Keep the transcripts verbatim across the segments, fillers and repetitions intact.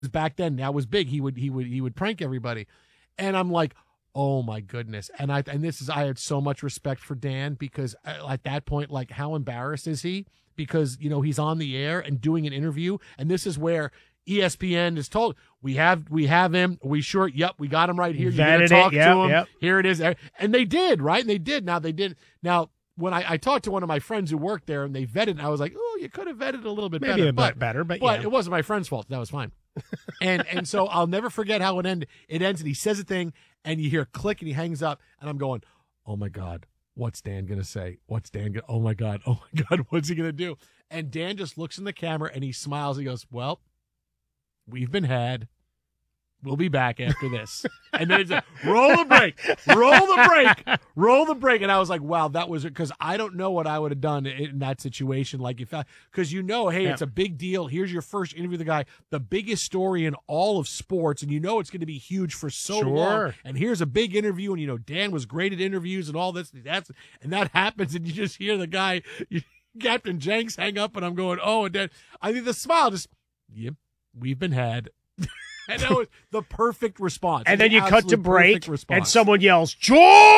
back then, that was big. He would he would he would prank everybody, and I'm like, oh my goodness. And I and this is I had so much respect for Dan because at that point, like, how embarrassed is he? Because, you know, he's on the air and doing an interview, and this is where E S P N is told, we have we have him. Are we sure? Yep, we got him right here. You're going to talk it, yep, to him. Yep. Here it is. And they did, right? And they did. Now they did. Now, when I, I talked to one of my friends who worked there, and they vetted, and I was like, oh, you could have vetted a little bit Maybe better. a but, bit better, but, but yeah. it wasn't my friend's fault. That was fine. and and so I'll never forget how it ended. It ends, and he says a thing, and you hear a click, and he hangs up, and I'm going, oh, my God, what's Dan going to say? What's Dan going to, oh, my God, oh, my God, what's he going to do? And Dan just looks in the camera, and he smiles. He goes, well, we've been had. We'll be back after this. And then it's like, roll the break, roll the break, roll the break. And I was like, wow, that was it. Because I don't know what I would have done in that situation. Like, if I, because you know, hey, yeah. it's a big deal. Here's your first interview with the guy, the biggest story in all of sports. And you know it's going to be huge for so sure. long. And here's a big interview. And, you know, Dan was great at interviews and all this. That's, and that happens. And you just hear the guy, you, Captain Jenks, hang up. And I'm going, oh, and then I think the smile just, yep, we've been had. And that was the perfect response. And then the you cut to break, response. and someone yells, George!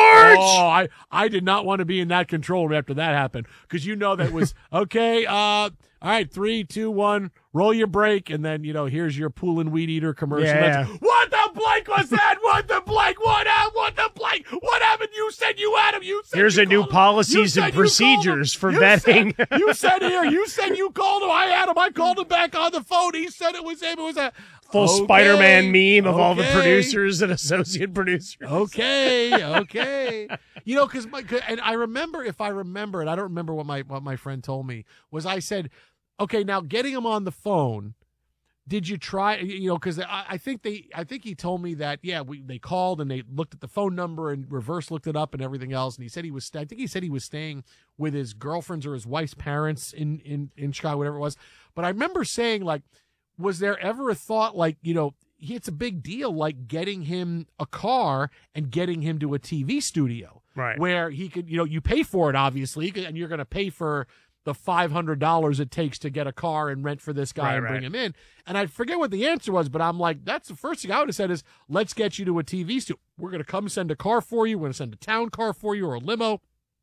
Oh, I, I did not want to be in that control room after that happened. Because you know that was, okay, uh, all right, three, two, one, roll your break. And then, you know, here's your pool and weed eater commercial. Yeah. That's, what the blank was that? What the blank? What, uh, what the blank? What happened? You said you had him. You said Here's you a new him. policies and procedures for you vetting. Said, you said here, you said you called him. I had him. I called him back on the phone. He said it was him. It was a full okay, Spider-Man meme of okay. all the producers and associate producers. Okay, okay. You know, because my and I remember, if I remember, and I don't remember what my what my friend told me, was I said, okay, now getting him on the phone, did you try, you know, because I, I think they, I think he told me that, yeah, we they called and they looked at the phone number and reverse looked it up and everything else, and he said he was, I think he said he was staying with his girlfriend's or his wife's parents in, in, in Chicago, whatever it was. But I remember saying, like, was there ever a thought, like, you know, it's a big deal, like getting him a car and getting him to a T V studio, right? Where he could, you know, you pay for it, obviously, and you're going to pay for the five hundred dollars it takes to get a car and rent for this guy right, and right. bring him in. And I forget what the answer was, but I'm like, that's the first thing I would have said is, let's get you to a T V studio. We're going to come send a car for you. We're going to send a town car for you or a limo.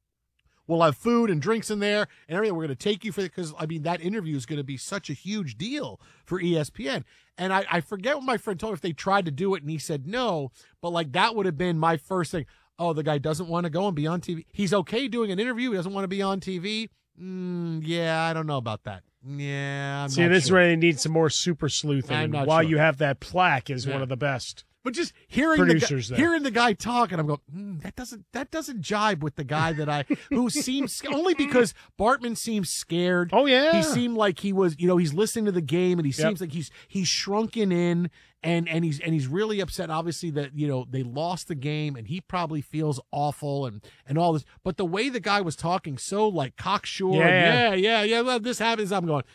We'll have food and drinks in there and everything. We're going to take you for it because, I mean, that interview is going to be such a huge deal for E S P N. And I, I forget what my friend told me, if they tried to do it and he said no, but like that would have been my first thing. Oh, the guy doesn't want to go and be on T V. He's okay doing an interview. He doesn't want to be on T V. Mm, yeah, I don't know about that. Yeah, I'm See, not this sure. is where they need some more super sleuthing. I'm not while sure. you have that plaque is Yeah. one of the best. But just hearing producers the, there. hearing the guy talk, and I'm going, mm, that doesn't that doesn't jibe with the guy that I who seems only because Bartman seems scared. Oh yeah, he seemed like he was, you know, he's listening to the game, and he Yep. seems like he's he's shrunken in, and and he's and he's really upset. Obviously, that you know they lost the game, and he probably feels awful and and all this. But the way the guy was talking, so like cocksure, Yeah. yeah, yeah, yeah. Well, this happens. I'm going.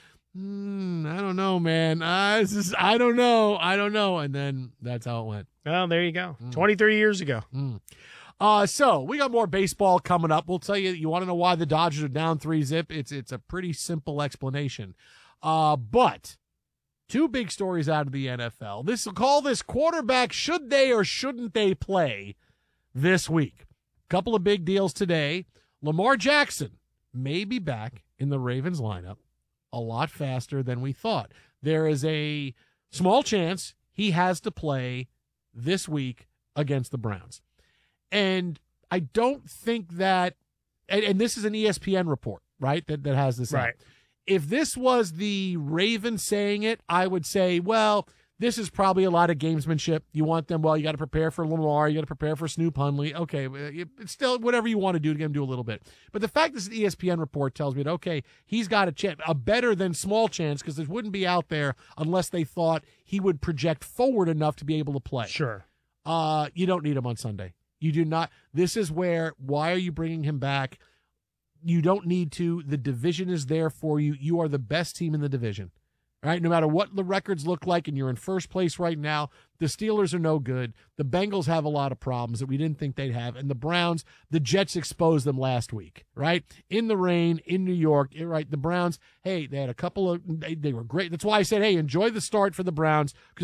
Mm, I don't know, man. Uh, this is, I don't know. I don't know. And then that's how it went. Well, there you go. Mm. twenty-three years ago. Mm. Uh, so we got more baseball coming up. We'll tell you, you want to know why the Dodgers are down three zip? It's, it's a pretty simple explanation. Uh, but two big stories out of the N F L. This, call this quarterback. Should they or shouldn't they play this week? Couple of big deals today. Lamar Jackson may be back in the Ravens lineup a lot faster than we thought. There is a small chance he has to play this week against the Browns. And I don't think that, and, and this is an E S P N report, right, that, that has this Right. out. If this was the Ravens saying it, I would say, well, this is probably a lot of gamesmanship. You want them, well, you got to prepare for Lamar, you got to prepare for Snoop Hundley. Okay, it's still whatever you want to do to get him to do a little bit. But the fact this is an E S P N report tells me that, okay, he's got a chance, a better than small chance, because this wouldn't be out there unless they thought he would project forward enough to be able to play. Sure. Uh, you don't need him on Sunday. You do not. This is where, why are you bringing him back? You don't need to. The division is there for you. You are the best team in the division. All right, no matter what the records look like, and you're in first place right now, the Steelers are no good. The Bengals have a lot of problems that we didn't think they'd have. And the Browns, the Jets exposed them last week, right? In the rain, in New York, right? The Browns, hey, they had a couple of, they, they were great. That's why I said, hey, enjoy the start for the Browns, because